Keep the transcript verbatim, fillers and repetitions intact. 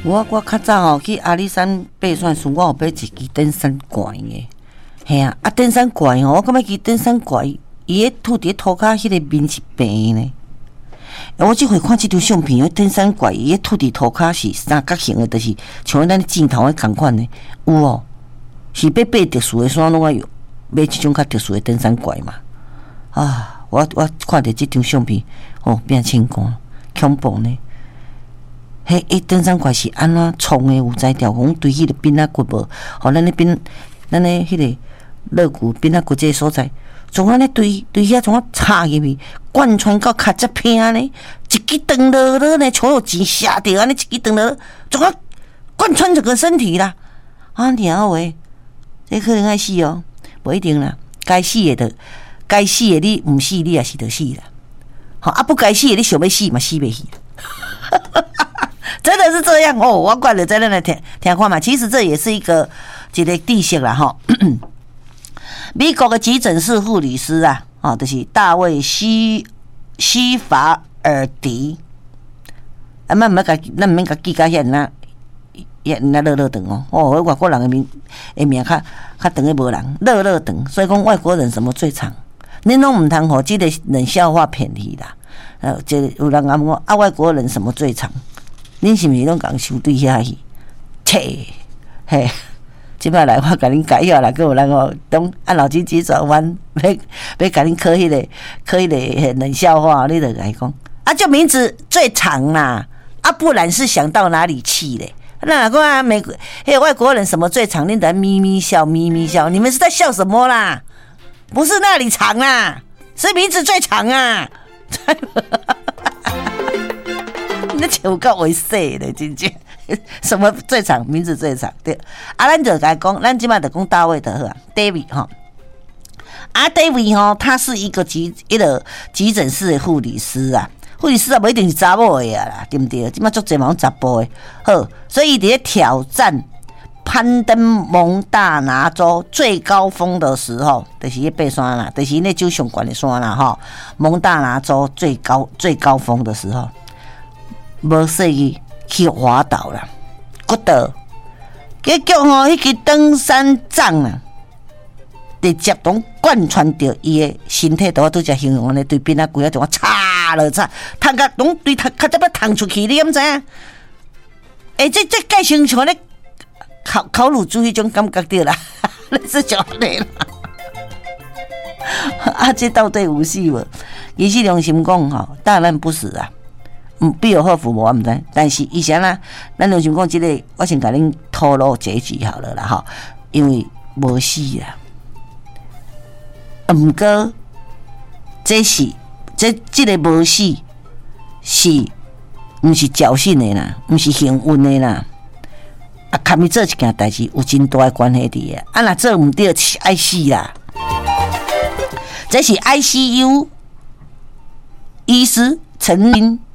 我我较早吼去阿里山爬山时，我有买一支登山拐的，嘿啊，啊登山拐吼，我感觉支登山拐，伊个吐伫涂骹迄个面是平呢。我即回看即张相片，登山拐伊个吐伫涂骹是三角形的，就是像咱镜头的同款的，有哦，是要爬特殊的山拢爱有买即种较特殊的登山拐嘛。啊，我我看着即张相片，哦，变清光，恐怖呢。迄一登山拐是安怎创的？有才调讲对迄个边仔骨无，吼，咱咧边，咱咧迄个肋骨边仔骨这个所在，从安尼对对遐从啊插入去，贯穿到脚趾偏呢，一支长落落呢，像有钱下着安尼，一支长落，从啊贯穿整个身体啦。啊，尔喂，这可能爱死哦，无一定啦，该死的的，该死的你毋死，你也是得死啦。好啊，不该死的你想要死嘛，死袂死。真的是这样哦，我怪了在那来听听看嘛。其实这也是一个一个地形啦哈。美国的急诊室护理师啊，哦，就是大卫西西法尔迪。啊，慢慢甲咱毋免甲记甲遐那遐那乐乐长哦。哦，外国人的名的名较较长的无人，乐乐长。所以讲外国人什么最长？恁拢毋通互即个冷笑话骗去啦。呃，这有人讲讲啊，外国人什么最长？恁是毋是拢共收对遐去？切，嘿，即摆来我甲恁解下来，佮有人哦，当按脑筋急转弯，要要甲恁考迄个考迄个冷笑话，你就来讲啊，就名字最长啦，啊，不然是想到哪里去嘞？那讲啊，美国嘿外国人什么最长？恁在咪咪笑咪咪笑，你们是在笑什么啦？不是那里长啦，是名字最长啊！你笑到会死咧，真正什么最长，名字最长对。啊，咱就来讲，咱即摆就讲大卫的好啊 ，David 哈。啊 ，David 哈，他是一个急一个急诊室的护理师啊，护理师啊，不一定是查某的啊啦，对不对？即摆足侪嘛拢查甫的，好，所以伫咧挑战攀登蒙大拿州最高峰的时候，就是迄爬山啦，就是那九上悬的山啦，哈，蒙大拿州最高最高峰的时候。无说去去滑倒啦，骨倒，结果吼，迄支登山杖啊，直接拢贯穿着伊的身体，都我拄则形容安尼，对边仔骨啊，就我插落插，头壳拢对头壳怎要弹出去，你敢知影？诶，这这介像像咧烤烤乳猪迄种感觉对啦，类似就安尼啦。啊，这到底有死无？其实良心讲吼，当然不死啊。嗯，必有后福无我毋知，但是以前啦，咱良心讲即个，我先甲恁透露结局好了啦吼，因为无死啦。毋过，这是这即个无死是毋是侥幸的啦，毋是幸运的啦。啊，堪伊做一件代志有真大的关系伫啊，啊若做毋对是爱死啦。这是 I C U 医师曾经